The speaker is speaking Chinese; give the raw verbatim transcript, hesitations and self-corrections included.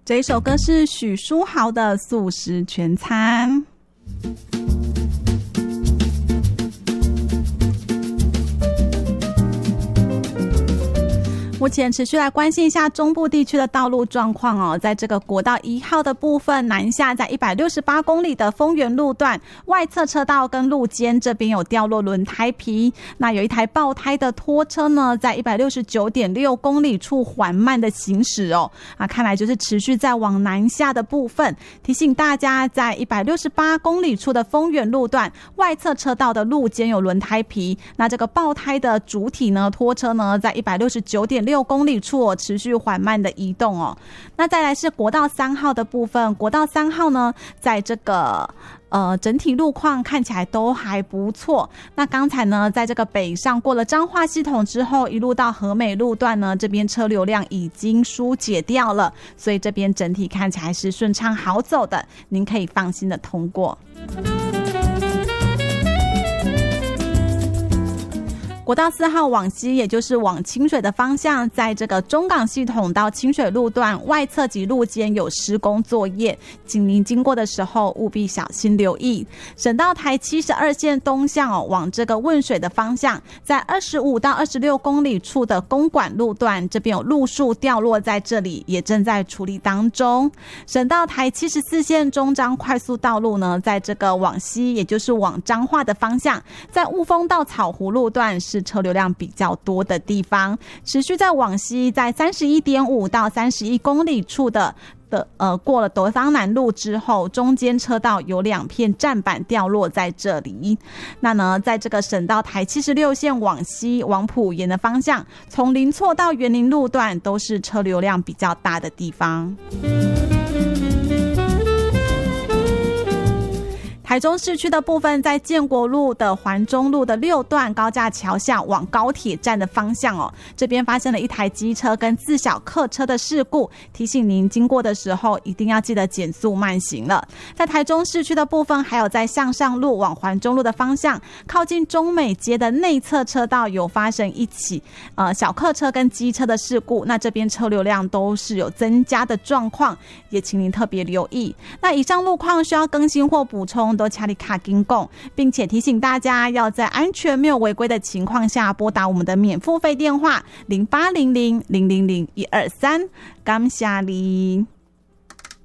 这一首歌是许书豪的《素食全餐》。目前持续来关心一下中部地区的道路状况哦，在这个国道一号的部分，南下在一百六十八公里的丰原路段外侧车道跟路肩这边有掉落轮胎皮，那有一台爆胎的拖车呢，在一百六十九点六公里处缓慢的行驶哦，啊，看来就是持续在往南下的部分。提醒大家，在一百六十八公里处的丰原路段外侧车道的路肩有轮胎皮，那这个爆胎的主体呢，拖车呢，在一百六十九点六公里处、哦、持续缓慢的移动哦。那再来是国道三号的部分，国道三号呢，在这个呃整体路况看起来都还不错。那刚才呢，在这个北上过了彰化系统之后，一路到和美路段呢，这边车流量已经疏解掉了，所以这边整体看起来是顺畅好走的，您可以放心的通过。国道四号往西，也就是往清水的方向，在这个中港系统到清水路段外侧及路肩有施工作业，请您经过的时候务必小心留意。省道台七十二线东向哦，往这个汶水的方向，在二十五到二十六公里处的公馆路段，这边有路树掉落在这里，也正在处理当中。省道台七十四线中彰快速道路呢，在这个往西，也就是往彰化的方向，在雾峰到草湖路段是车流量比较多的地方，持续在往西，在 三十一点五到三十一公里处的的呃，过了德芳南路之后，中间车道有两片站板掉落在这里。那呢，在这个省道台七十六线往西往埔盐的方向，从林厝到园林路段都是车流量比较大的地方。台中市区的部分，在建国路的环中路的六段高架桥下往高铁站的方向哦，这边发生了一台机车跟自小客车的事故，提醒您经过的时候一定要记得减速慢行了。在台中市区的部分，还有在向上路往环中路的方向，靠近中美街的内侧车道有发生一起呃小客车跟机车的事故，那这边车流量都是有增加的状况，也请您特别留意。那以上路况需要更新或补充，都掐里卡紧讲，并且提醒大家要在安全没有违规的情况下拨打我们的免付费电话零八零零零零零一二三，感谢你。